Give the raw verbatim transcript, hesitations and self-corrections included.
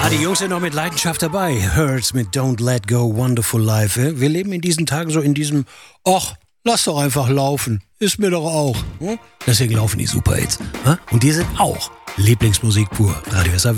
Ah, die Jungs sind noch mit Leidenschaft dabei. Hurts mit Don't Let Go, Wonderful Life. Wir leben in diesen Tagen so in diesem, ach, lass doch einfach laufen. Ist mir doch auch. Hm? Deswegen laufen die Superhits. Und die sind auch Lieblingsmusik pur. Radio S R W.